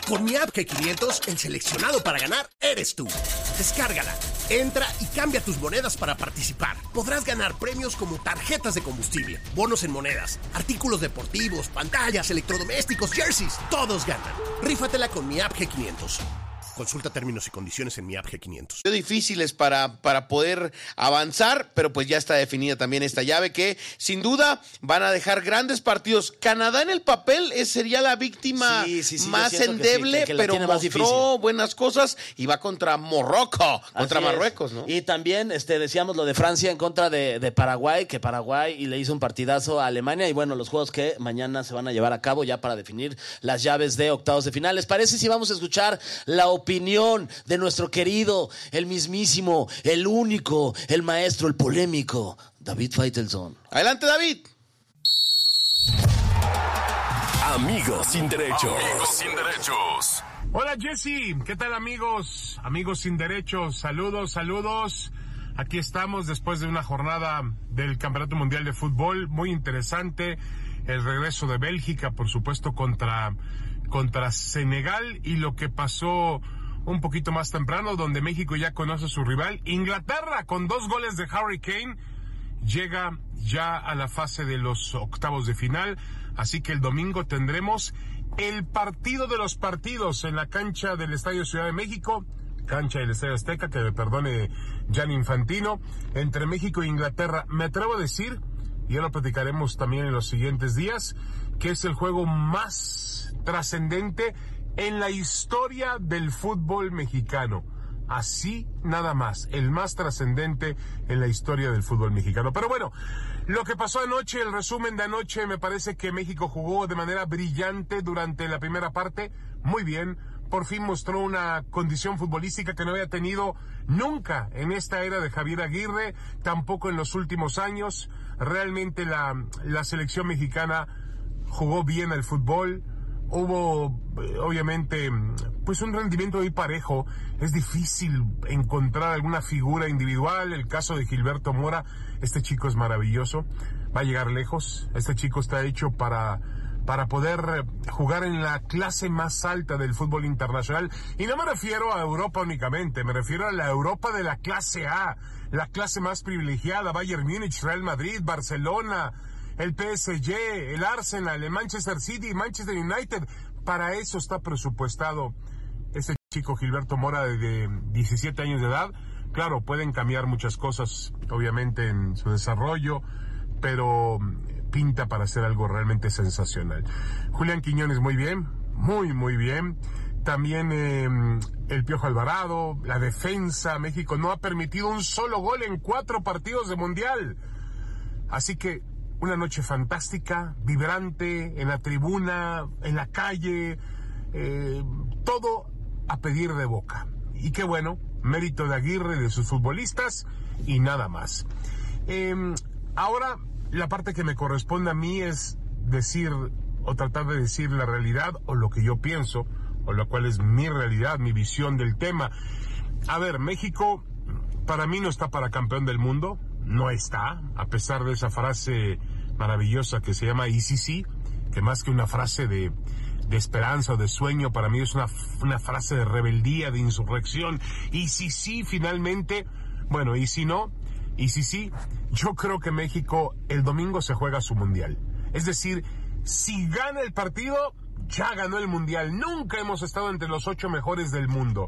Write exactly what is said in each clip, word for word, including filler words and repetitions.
Con mi app G quinientos, el seleccionado para ganar eres tú. Descárgala, entra y cambia tus monedas para participar. Podrás ganar premios como tarjetas de combustible, bonos en monedas, artículos deportivos, pantallas, electrodomésticos, jerseys. Todos ganan. Rífatela con mi app G quinientos. Consulta términos y condiciones en mi app G quinientos. Difíciles para, para poder avanzar, pero pues ya está definida también esta llave que sin duda van a dejar grandes partidos. Canadá en el papel es, sería la víctima sí, sí, sí, más endeble, sí, que, que pero mostró buenas cosas y va contra Morocco, contra Así Marruecos, es. ¿no? Y también este, decíamos lo de Francia en contra de, de Paraguay, que Paraguay y le hizo un partidazo a Alemania y bueno, los juegos que mañana se van a llevar a cabo ya para definir las llaves de octavos de final. ¿Les parece si vamos a escuchar la opinión opinión de nuestro querido, el mismísimo, el único, el maestro, el polémico, David Faitelson? Adelante, David. Amigos sin derechos. Amigos sin derechos. Hola, Jesse. ¿Qué tal, amigos? Amigos sin derechos. Saludos, saludos. Aquí estamos después de una jornada del Campeonato Mundial de Fútbol muy interesante. El regreso de Bélgica, por supuesto, contra, contra Senegal y lo que pasó un poquito más temprano, donde México ya conoce a su rival. Inglaterra, con dos goles de Harry Kane, llega ya a la fase de los octavos de final. Así que el domingo tendremos el partido de los partidos en la cancha del Estadio Ciudad de México, cancha del Estadio Azteca, que me perdone Gianni Infantino, entre México e Inglaterra. Me atrevo a decir, y ya lo platicaremos también en los siguientes días, que es el juego más trascendente en la historia del fútbol mexicano. Así nada más, el más trascendente en la historia del fútbol mexicano. Pero bueno, lo que pasó anoche, el resumen de anoche, me parece que México jugó de manera brillante durante la primera parte, muy bien. Por fin mostró una condición futbolística que no había tenido nunca en esta era de Javier Aguirre, tampoco en los últimos años. Realmente la, la selección mexicana jugó bien al fútbol. Hubo, obviamente, pues un rendimiento muy parejo. Es difícil encontrar alguna figura individual. El caso de Gilberto Mora, este chico es maravilloso. Va a llegar lejos. Este chico está hecho para... para poder jugar en la clase más alta del fútbol internacional. Y no me refiero a Europa únicamente, me refiero a la Europa de la clase A, la clase más privilegiada, Bayern Múnich, Real Madrid, Barcelona, el P S G, el Arsenal, el Manchester City, Manchester United. Para eso está presupuestado este chico Gilberto Mora de diecisiete años de edad. Claro, pueden cambiar muchas cosas, obviamente, en su desarrollo, pero pinta para hacer algo realmente sensacional. Julián Quiñones muy bien, muy muy bien. También eh, el Piojo Alvarado, la defensa. México no ha permitido un solo gol en cuatro partidos de Mundial. Así que una noche fantástica, vibrante, en la tribuna, en la calle, eh, todo a pedir de boca. Y qué bueno, mérito de Aguirre, de sus futbolistas y nada más. Eh, ahora... La parte que me corresponde a mí es decir o tratar de decir la realidad o lo que yo pienso, o lo cual es mi realidad, mi visión del tema. A ver, México para mí no está para campeón del mundo, no está, a pesar de esa frase maravillosa que se llama I C C, que más que una frase de, de esperanza o de sueño, para mí es una, una frase de rebeldía, de insurrección. Y si sí, finalmente, bueno, y si no, y si sí, yo creo que México el domingo se juega su mundial. Es decir, si gana el partido, ya ganó el mundial. Nunca hemos estado entre los ocho mejores del mundo.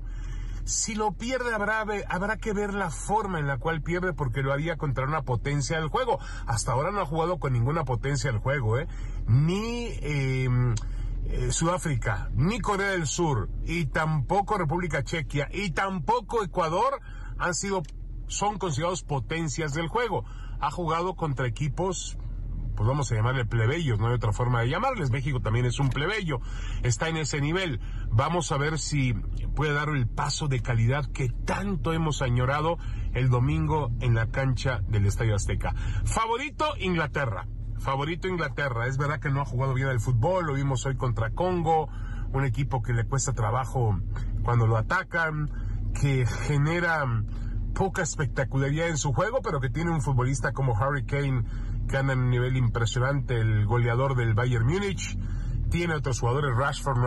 Si lo pierde, habrá, habrá que ver la forma en la cual pierde, porque lo haría contra una potencia del juego. Hasta ahora no ha jugado con ninguna potencia del juego, ¿eh? Ni eh, eh, Sudáfrica, ni Corea del Sur, y tampoco República Chequia, y tampoco Ecuador han sido... son considerados potencias del juego. Ha jugado contra equipos, pues vamos a llamarle plebeyos, no hay otra forma de llamarles. México también es un plebeyo, está en ese nivel. Vamos a ver si puede dar el paso de calidad que tanto hemos añorado el domingo en la cancha del Estadio Azteca. Favorito Inglaterra, favorito Inglaterra. Es verdad que no ha jugado bien al fútbol, lo vimos hoy contra Congo, un equipo que le cuesta trabajo cuando lo atacan, que genera poca espectacularidad en su juego, pero que tiene un futbolista como Harry Kane que anda en un nivel impresionante, el goleador del Bayern Múnich. Tiene otros jugadores, Rashford